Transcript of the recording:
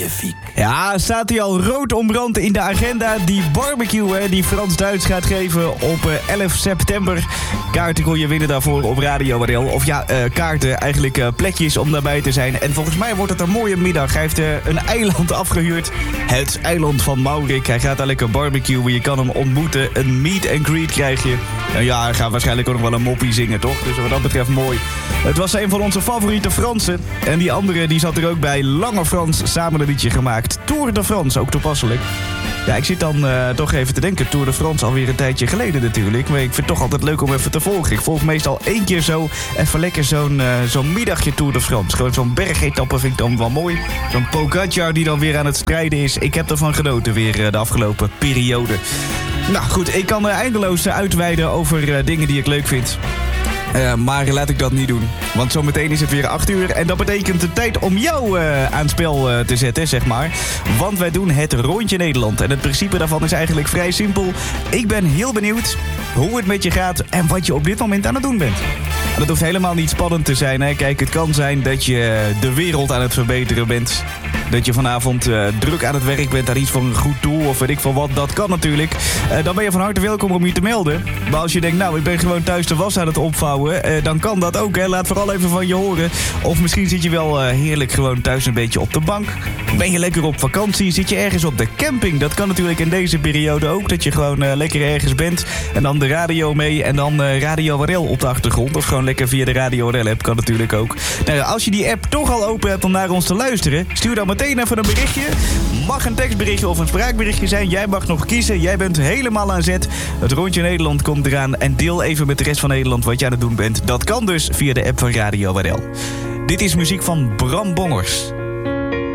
Magnifiek. Ja, staat hij al rood omrand in de agenda. Die barbecue die Frans-Duits gaat geven op 11 september. Kaarten kon je winnen daarvoor op Radio Waddel. Of ja, kaarten, eigenlijk plekjes om daarbij te zijn. En volgens mij wordt het een mooie middag. Hij heeft een eiland afgehuurd. Het eiland van Maurik. Hij gaat daar lekker barbecuen. Je kan hem ontmoeten. Een meet and greet krijg je. En ja, hij gaat waarschijnlijk ook nog wel een moppie zingen, toch? Dus wat dat betreft mooi. Het was een van onze favoriete Fransen. En die andere die zat er ook bij. Lange Frans, samen een liedje gemaakt. Tour de France, ook toepasselijk. Ja, ik zit dan toch even te denken. Tour de France alweer een tijdje geleden natuurlijk. Maar ik vind het toch altijd leuk om even te volgen. Ik volg meestal 1 keer zo even lekker zo'n middagje Tour de France. Gewoon zo'n bergetappe vind ik dan wel mooi. Zo'n Pogacar die dan weer aan het strijden is. Ik heb ervan genoten weer de afgelopen periode. Nou goed, ik kan eindeloos uitweiden over dingen die ik leuk vind. Maar laat ik dat niet doen. Want zometeen is het weer 8 uur. En dat betekent de tijd om jou aan het spel te zetten, zeg maar. Want wij doen het Rondje Nederland. En het principe daarvan is eigenlijk vrij simpel. Ik ben heel benieuwd hoe het met je gaat en wat je op dit moment aan het doen bent. En dat hoeft helemaal niet spannend te zijn. Hè? Kijk, het kan zijn dat je de wereld aan het verbeteren bent. Dat je vanavond druk aan het werk bent aan iets voor een goed doel of weet ik veel wat. Dat kan natuurlijk. Dan ben je van harte welkom om je te melden. Maar als je denkt, nou, ik ben gewoon thuis de was aan het opvouwen. Dan kan dat ook, hè. Laat vooral even van je horen. Of misschien zit je wel heerlijk gewoon thuis een beetje op de bank. Ben je lekker op vakantie? Zit je ergens op de camping? Dat kan natuurlijk in deze periode ook. Dat je gewoon lekker ergens bent. En dan de radio mee. En dan Radio Waddel op de achtergrond. Of gewoon lekker via de Radio Waddel app. Kan natuurlijk ook. Nou, als je die app toch al open hebt om naar ons te luisteren, stuur dan meteen even een berichtje. Mag een tekstberichtje of een spraakberichtje zijn. Jij mag nog kiezen. Jij bent helemaal aan zet. Het Rondje Nederland komt eraan. En deel even met de rest van Nederland wat jij aan het doen bent. Dat kan dus via de app van Radio Waddel. Dit is muziek van Bram Bongers.